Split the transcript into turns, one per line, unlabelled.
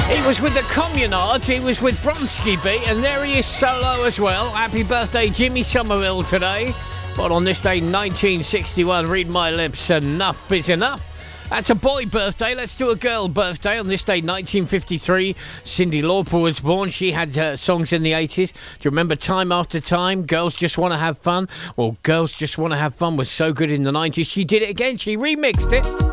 He was with the Communards, he was with Bronski Beat, and there he is solo as well. Happy birthday, Jimmy Somerville, today. But on this day, 1961, read my lips, enough is enough. That's a boy birthday. Let's do a girl birthday. On this day, 1953, Cyndi Lauper was born. She had songs in the 80s. Do you remember Time After Time? Girls Just Want to Have Fun? Well, Girls Just Want to Have Fun was so good in the 90s. She did it again. She remixed it.